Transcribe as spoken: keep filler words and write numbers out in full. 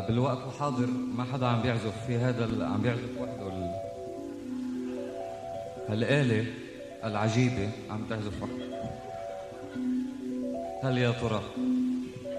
بالوقت الحاضر ما حدا عم بيعزف في هذا ال... عم بيعزف وحده ال... هالآلة العجيبة عم تعزف وحده. هل يا ترى